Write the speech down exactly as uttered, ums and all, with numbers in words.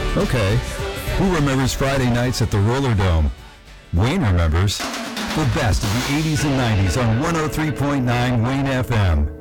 Okay. Who remembers Friday nights at the Roller Dome? Wayne remembers. The best of the eighties and nineties on one oh three point nine Wayne F M.